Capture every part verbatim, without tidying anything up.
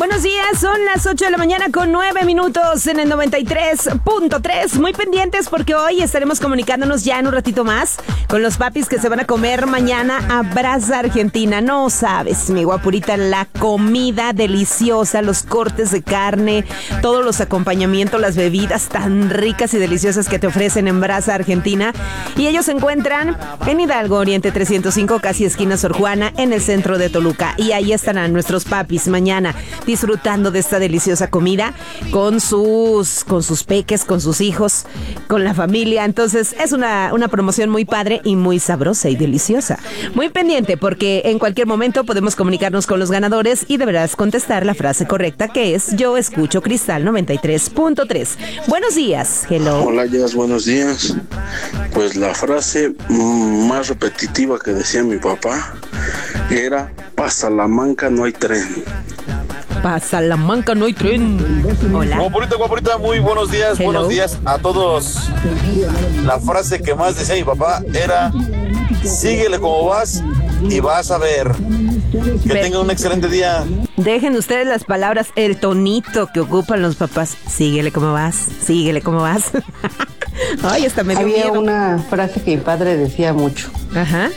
Buenos días, son las ocho de la mañana con nueve minutos en el noventa y tres punto tres. Muy pendientes porque hoy estaremos comunicándonos ya en un ratito más con los papis que se van a comer mañana a Brasa Argentina. No sabes, mi guapurita, la comida deliciosa, los cortes de carne, todos los acompañamientos, las bebidas tan ricas y deliciosas que te ofrecen en Brasa Argentina. Y ellos se encuentran en Hidalgo, Oriente trescientos cinco, casi esquina Sor Juana, en el centro de Toluca. Y ahí estarán nuestros papis mañana disfrutando de esta deliciosa comida con sus, con sus peques, con sus hijos, con la familia. Entonces es una, una promoción muy padre y muy sabrosa y deliciosa. Muy pendiente porque en cualquier momento podemos comunicarnos con los ganadores y deberás contestar la frase correcta, que es: yo escucho Cristal noventa y tres punto tres. Buenos días, hello. Hola, Jazz, buenos días. Pues la frase mmm, más repetitiva que decía mi papá era: pa' Salamanca no hay tren. Pa' Salamanca no hay tren. Hola. Guapurita, guapurita, muy buenos días. Hello. Buenos días a todos. La frase que más decía mi papá era: síguele como vas y vas a ver. Que Pero, tengan un excelente día. dejen ustedes las palabras, el tonito que ocupan los papás. Síguele como vas, síguele como vas. Ay, hasta me dio Había miedo. una frase que mi padre decía mucho: Ajá.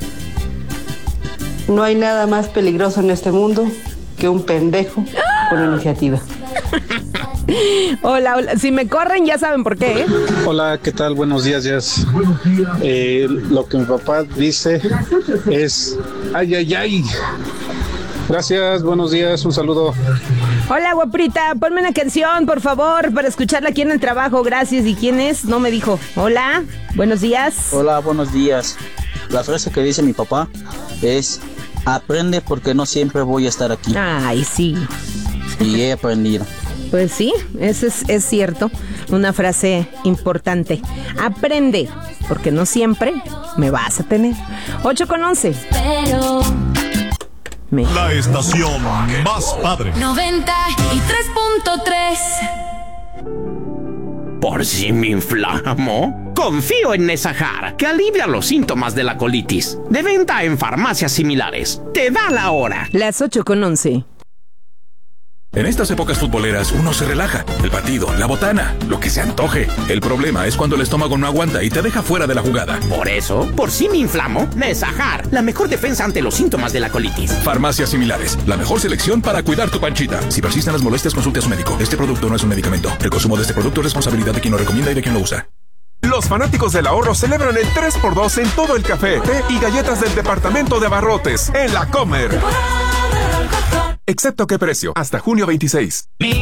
no hay nada más peligroso en este mundo que un pendejo con iniciativa. Hola, hola. Si me corren ya saben por qué, ¿eh? Hola, ¿qué tal? Buenos días, Jazz. Eh, lo que mi papá dice es: ay, ay, ay. Gracias, buenos días, un saludo. Hola, guaprita, ponme una canción, por favor, para escucharla aquí en el trabajo. Gracias. ¿Y quién es? No me dijo. Hola, buenos días. Hola, buenos días. La frase que dice mi papá es: aprende porque no siempre voy a estar aquí. Ay, sí. Y he aprendido. Pues sí, eso es, es cierto. Una frase importante. Aprende, porque no siempre me vas a tener. ocho con once. Pero Me... La estación más padre. noventa y tres punto tres. ¿Por si me inflamo? Confío en Nesajar, que alivia los síntomas de la colitis. De venta en farmacias similares. Te da la hora. Las ocho con once. En estas épocas futboleras uno se relaja. El partido, la botana, lo que se antoje. El problema es cuando el estómago no aguanta y te deja fuera de la jugada. Por eso, por si me inflamo, Nesajar, la mejor defensa ante los síntomas de la colitis. Farmacias similares, la mejor selección para cuidar tu panchita. Si persisten las molestias, consulte a su médico. Este producto no es un medicamento. El consumo de este producto es responsabilidad de quien lo recomienda y de quien lo usa. Los fanáticos del ahorro celebran el tres por dos en todo el café, té y galletas del departamento de abarrotes en La Comer. Excepto qué precio, hasta junio veintiséis.